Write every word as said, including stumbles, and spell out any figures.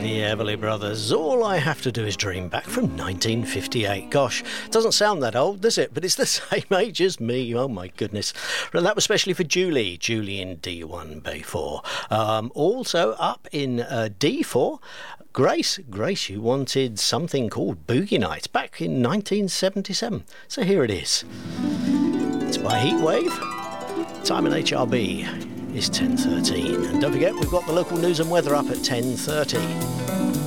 The Everly Brothers. All I Have to Do Is Dream, back from nineteen fifty-eight. Gosh, doesn't sound that old, does it? But it's the same age as me. Oh, my goodness. Well, that was especially for Julie. Julie in D one, Bay four. Um, also up in uh, D four, Grace. Grace, you wanted something called Boogie Nights back in nineteen seventy-seven. So here it is. It's by Heatwave. Time in H R B is ten thirteen. And don't forget, we've got the local news and weather up at ten thirty.